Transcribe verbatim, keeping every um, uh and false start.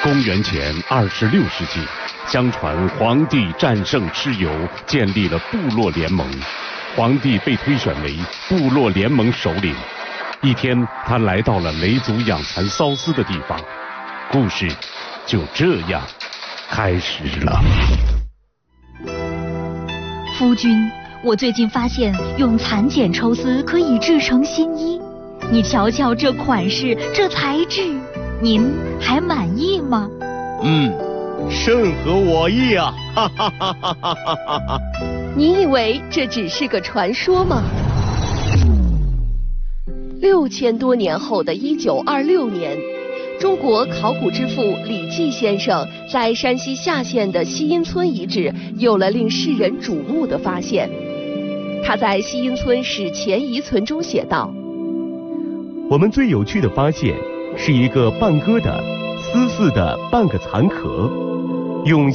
公元前二十六世纪，相传黄帝战胜蚩尤，建立了部落联盟。黄帝被推选为部落联盟首领。一天，他来到了雷族养蚕缫丝的地方，故事就这样开始了。 夫君，我最近发现用蚕茧抽丝可以制成新衣，你瞧瞧这款式，这材质，您还满意吗？ 嗯，甚合我意啊！哈哈哈哈哈哈哈！ 你以为这只是个传说吗？六千多年后的一九二六年，中国考古之父李济先生在山西夏县的西阴村遗址有了令世人瞩目的发现。他在西阴村史前遗存中写道： 我们最有趣的发现是一个半割的丝似的半个蚕壳，用